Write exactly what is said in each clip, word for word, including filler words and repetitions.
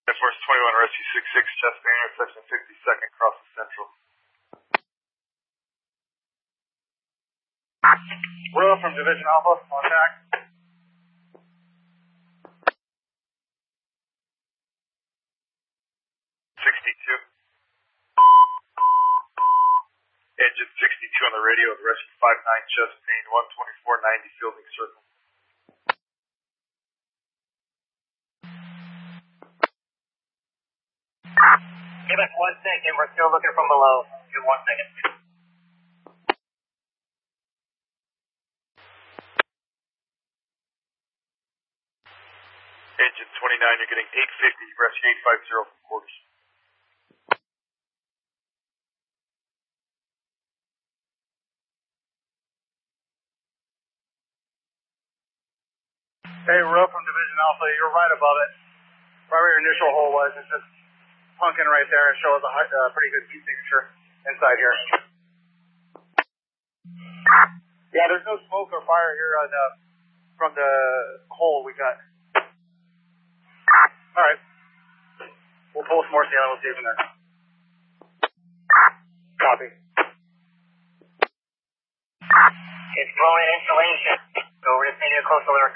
Air Force twenty-one, Rescue six six, chest pain, intersection fifty-second, cross the Central. Will from Division Alpha, contact. sixty-two. Engine sixty-two on the radio with Rescue five nine, chest pain, one twenty-four ninety, fielding circle. Give us one second, we're still looking from below. Give one second. Engine twenty-nine, you're getting eight fifty, Rescue eight five zero from quarters. Hey, Will from Division Alpha, you're right above it. Right where your initial hole was, it's just punking right there and shows a uh, pretty good heat signature inside here. Yeah, there's no smoke or fire here on the, from the hole we got. Alright. We'll pull some more saline, we'll see from there. Copy. It's blowing installation. Go over to Senior Coastal Alert.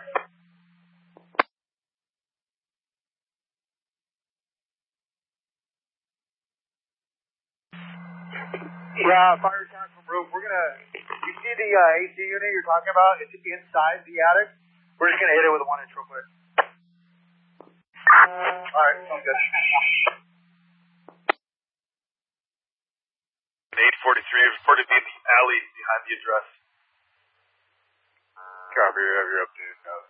Yeah, fire attack from roof. We're gonna, you see the uh, A C unit you're talking about? It's inside the attic. We're just gonna hit it with a one inch real quick. Alright, sounds good. eight forty-three, reported to be in the alley behind the address. Copy, you have your updated note.